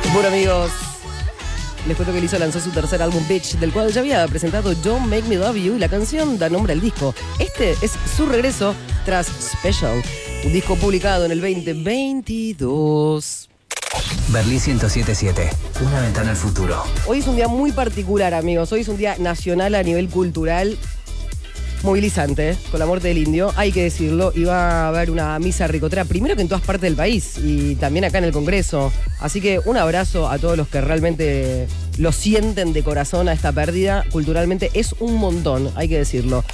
Bueno, amigos, les cuento que Lizzo lanzó su tercer álbum Bitch, del cual ya había presentado Don't Make Me Love You, y la canción da nombre al disco. Este es su regreso tras Special, un disco publicado en el 2022. Berlín 107.7, una ventana al futuro. Hoy es un día muy particular, amigos. Hoy es un día nacional a nivel cultural, movilizante, con la muerte del indio, hay que decirlo. Iba a haber una misa ricotera, primero que en todas partes del país y también acá en el Congreso. Así que un abrazo a todos los que realmente lo sienten de corazón a esta pérdida. Culturalmente es un montón, hay que decirlo.